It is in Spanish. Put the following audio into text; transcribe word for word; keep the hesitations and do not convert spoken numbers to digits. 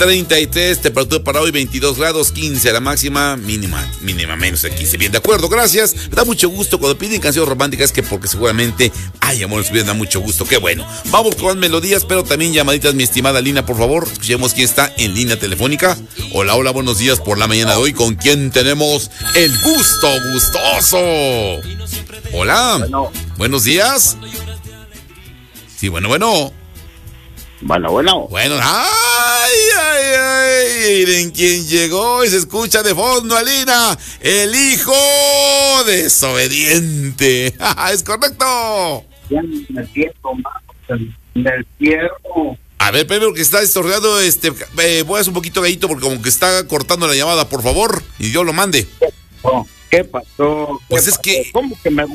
treinta y tres, temperatura para hoy veintidós grados, quince la máxima, mínima, mínima menos de quince. Bien, de acuerdo, gracias. Me da mucho gusto cuando piden canciones románticas, que porque seguramente hay amor en su vida, da mucho gusto, qué bueno. Vamos con melodías, pero también llamaditas, mi estimada Lina, por favor. Escuchemos quién está en línea telefónica. Hola, hola, buenos días por la mañana de hoy. ¿Con quién tenemos el gusto gustoso? Hola, Bueno. Buenos días. Sí, bueno, bueno. Bueno, bueno. Bueno, ay, ay, ay, miren quién llegó y se escucha de fondo, Alina, el hijo desobediente. ¿Es correcto? Ya me siento más en el cierro. A ver, primero que está estorreado, este, eh, voy a hacer un poquito gallito porque como que está cortando la llamada, por favor, y Dios lo mande. ¿Qué pasó? ¿Qué Pues es pasó? que... ¿Cómo que me